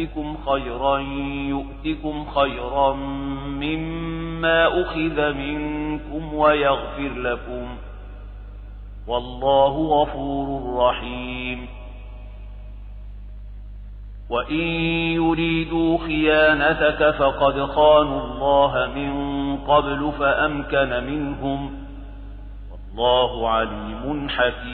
خيرا يؤتكم خيرا مما أخذ منكم ويغفر لكم والله غفور رحيم. وإن يريدوا خيانتك فقد خانوا الله من قبل فأمكن منهم والله عليم حكيم.